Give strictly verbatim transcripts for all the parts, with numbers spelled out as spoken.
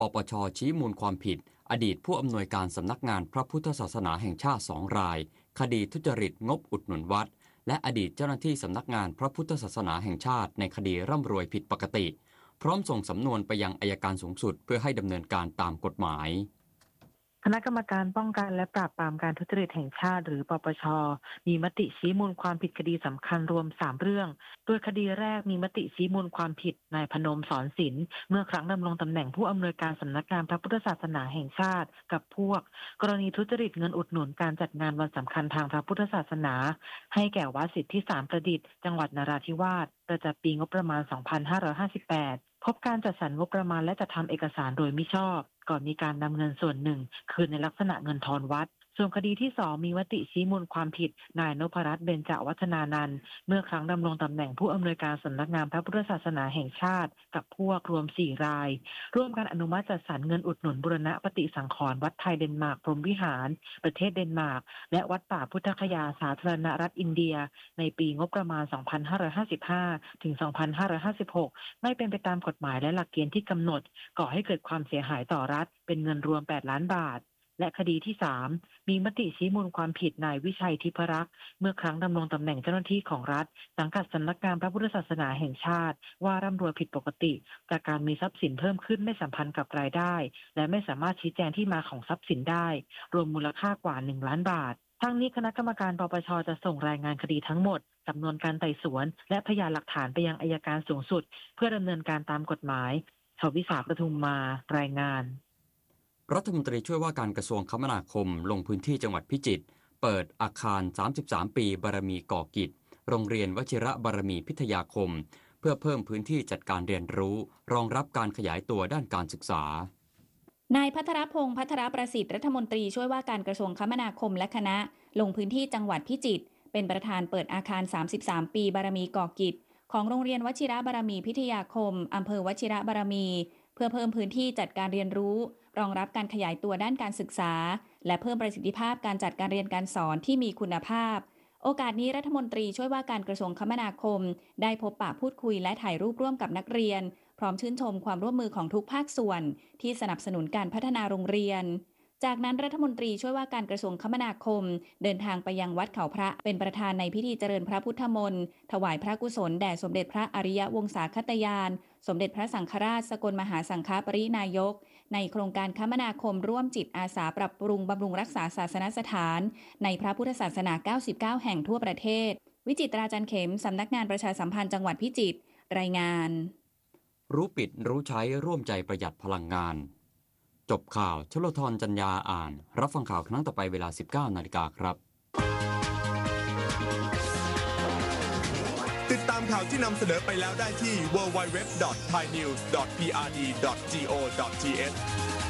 ปปช.ชี้มูลความผิดอดีตผู้อำนวยการสำนักงานพระพุทธศาสนาแห่งชาติสองรายคดีทุจริตงบอุดหนุนวัดและอดีตเจ้าหน้าที่สำนักงานพระพุทธศาสนาแห่งชาติในคดีร่ำรวยผิดปกติพร้อมส่งสำนวนไปยังอัยการสูงสุดเพื่อให้ดำเนินการตามกฎหมายคณะกรรมการป้องกันและปราบปรามการทุจริตแห่งชาติหรือปปช.มีมติชี้มูลความผิดคดีสำคัญรวมสามเรื่องโดยคดีแรกมีมติชี้มูลความผิดนายพนมสอนศิลป์เมื่อครั้งดำรงตำแหน่งผู้อำนวยการสำนักงานพระพุทธศาสนาแห่งชาติกับพวกกรณีทุจริตเงินอุดหนุนการจัดงานวันสำคัญทางพระพุทธศาสนาให้แก่วัดสิทธิสารประดิษฐ์จังหวัดนราธิวาสประจำปีงบประมาณ สองพันห้าร้อยห้าสิบแปด พบการจัดสรรงบประมาณและจัดทำเอกสารโดยมิชอบก่อนมีการนำเงินส่วนหนึ่งคืนในลักษณะเงินทอนวัดส่วนคดีที่สองมีมติชี้มูลความผิดนายนพรัตน์เบญจวัฒนานันท์เมื่อครั้งดำรงตำแหน่งผู้อำนวยการสำนักงานพระพุทธศาสนาแห่งชาติกับพวกรวมสี่รายร่วมกันอนุมัติจัดสรรเงินอุดหนุนบูรณะปฏิสังขรณ์วัดไทยเดนมาร์กพรหมวิหารประเทศเดนมาร์กและวัดป่าพุทธคยาสาธารณรัฐอินเดียในปีงบประมาณ สองพันห้าร้อยห้าสิบห้า ถึง สองพันห้าร้อยห้าสิบหก ไม่เป็นไปตามกฎหมายและหลักเกณฑ์ที่กำหนดก่อให้เกิดความเสียหายต่อรัฐเป็นเงินรวมแปดล้านบาทและคดีที่สามมีมติชี้มูลความผิดนายวิชัยทิพรักษ์เมื่อครั้งดำรงตำแหน่งเจ้าหน้าที่ของรัฐสังกัดสำนักงานพระพุทธศาสนาแห่งชาติว่าร่ำรวยผิดปกติจากการมีทรัพย์สินเพิ่มขึ้นไม่สัมพันธ์กับรายได้และไม่สามารถชี้แจงที่มาของทรัพย์สินได้รวมมูลค่ากว่าหนึ่งล้านบาททั้งนี้คณะกรรมการปปช.จะส่งรายงานคดีทั้งหมดสำนวนการไต่สวนและพยานหลักฐานไปยังอัยการสูงสุดเพื่อดำเนินการตามกฎหมายชวิสาประทุมมารายงานรัฐมนตรีช่วยว่าการกระทรวงคมนาคมลงพื้นที่จังหวัดพิจิตรเปิดอาคารสามสิบสามปีบารมีก่อกิจโรงเรียนวชิระบารมีพิทยาคมเพื่อเพิ่มพื้นที่จัดการเรียนรู้รองรับการขยายตัวด้านการศึกษานายภัทรพงษ์ภัทรประสิทธิ์รัฐมนตรีช่วยว่าการกระทรวงคมนาคมและคณะลงพื้นที่จังหวัดพิจิตรเป็นประธานเปิดอาคารสามสิบสามปีบารมีก่อกิจของโรงเรียนวชิระบารมีพิทยาคมอำเภอวชิระบารมีเพื่อเพิ่มพื้นที่จัดการเรียนรู้รองรับการขยายตัวด้านการศึกษาและเพิ่มประสิทธิภาพการจัดการเรียนการสอนที่มีคุณภาพโอกาสนี้รัฐมนตรีช่วยว่าการกระทรวงคมนาคมได้พบปะพูดคุยและถ่ายรูปร่วมกับนักเรียนพร้อมชื่นชมความร่วมมือของทุกภาคส่วนที่สนับสนุนการพัฒนาโรงเรียนจากนั้นรัฐมนตรีช่วยว่าการกระทรวงคมนาคมเดินทางไปยังวัดเขาพระเป็นประธานในพิธีเจริญพระพุทธมนต์ถวายพระกุศลแด่สมเด็จพระอริยวงศาคตยานสมเด็จพระสังฆราชสกลมหาสังฆปรินายกในโครงการคมนาคมร่วมจิตอาสาปรับปรุงบำรุงรักษาศาสนสถานในพระพุทธศาสนาเก้าสิบเก้าแห่งทั่วประเทศวิจิตราจันเข็มสำนักงานประชาสัมพันธ์จังหวัดพิจิตรรายงานรู้ปิดรู้ใช้ร่วมใจประหยัดพลังงานจบข่าวชลธรจัญญาอ่านรับฟังข่าวครั้งต่อไปเวลา สิบเก้านาฬิกาครับติดตามข่าวที่นำเสนอไปแล้วได้ที่ ดับเบิลยู ดับเบิลยู ดับเบิลยู ดอท ไทยนิวส์ ดอท พี อาร์ ดี ดอท จี โอ ดอท ที เอช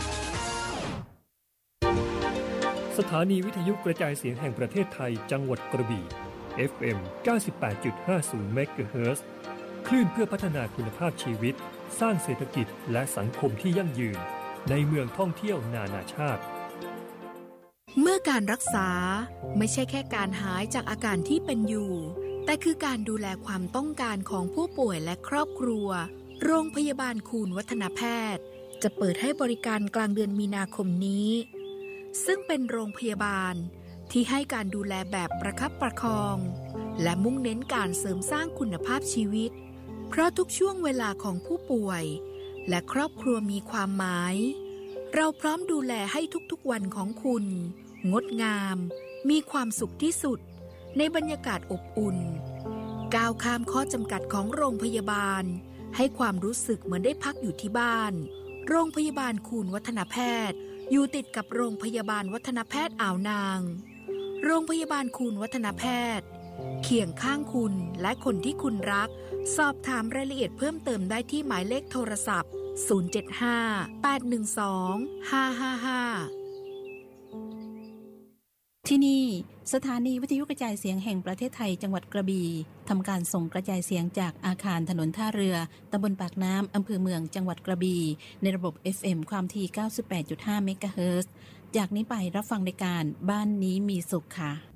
สถานีวิทยุกระจายเสียงแห่งประเทศไทยจังหวัดกระบี่ เอฟ เอ็ม เก้าสิบแปดจุดห้าศูนย์ เมกะเฮิรตซ์ คลื่นเพื่อพัฒนาคุณภาพชีวิตสร้างเศรษฐกิจและสังคมที่ยั่งยืนในเมืองท่องเที่ยวนานาชาติเมื่อการรักษาไม่ใช่แค่การหายจากอาการที่เป็นอยู่แต่คือการดูแลความต้องการของผู้ป่วยและครอบครัวโรงพยาบาลคูณวัฒนแพทย์จะเปิดให้บริการกลางเดือนมีนาคมนี้ซึ่งเป็นโรงพยาบาลที่ให้การดูแลแบบประคับประคองและมุ่งเน้นการเสริมสร้างคุณภาพชีวิตเพราะทุกช่วงเวลาของผู้ป่วยและครอบครัวมีความหมายเราพร้อมดูแลให้ทุกๆวันของคุณงดงามมีความสุขที่สุดในบรรยากาศอบอุ่นก้าวข้ามข้อจำกัดของโรงพยาบาลให้ความรู้สึกเหมือนได้พักอยู่ที่บ้านโรงพยาบาลคูณวัฒนแพทย์อยู่ติดกับโรงพยาบาลวัฒนแพทย์อ่าวนางโรงพยาบาลคูณวัฒนแพทย์เคียงข้างคุณและคนที่คุณรักสอบถามรายละเอียดเพิ่มเติมได้ที่หมายเลขโทรศัพท์ศูนย์ เจ็ด ห้า แปด หนึ่ง สอง ห้า ห้า ห้าที่นี่สถานีวิทยุกระจายเสียงแห่งประเทศไทยจังหวัดกระบี่ทำการส่งกระจายเสียงจากอาคารถนนท่าเรือตำบลปากน้ำอำเภอเมืองจังหวัดกระบี่ในระบบ เอฟ เอ็ม ความถี่ เก้าสิบแปดจุดห้า เมกะเฮิรตซ์จากนี้ไปรับฟังรายการบ้านนี้มีสุขค่ะ